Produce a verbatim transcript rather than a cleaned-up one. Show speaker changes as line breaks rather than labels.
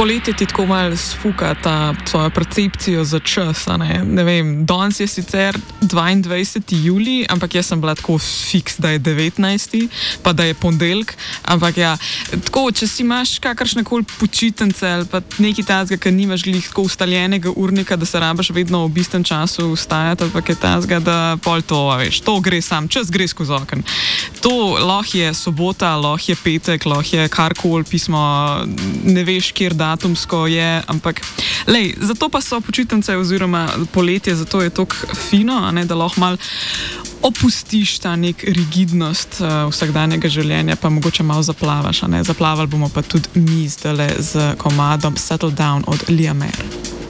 poletje ti tako malo sfuka ta tvojo percepcijo za čas, a ne? Ne vem, danes je sicer dvaindvajseti julij, ampak jaz sem bila tako fiks, da je devetnajsti, pa da je ponedeljek, ampak ja, tako, če si imaš kakršnekoli počitnice ali pa nekaj tazga, ker nimaš glih tako ustaljenega urnika, da se rabaš vedno v istem času vstajati, ali pa kaj tazga, da pol to, a veš, to gre sam, čas gre skozi okno. To lahko je sobota, lahko je petek, lahko je karkoli, pismo, ne veš, kjer datumsko je, ampak lej, zato pa so počitnice oziroma poletje, zato je tako fino, a ne, da lahko mal opustiš ta nek rigidnost uh, vsakdanjega življenja, pa mogoče malo zaplavaš, a ne, zaplavali bomo pa tudi mi zdajle z komadom Settle Down od Liamer.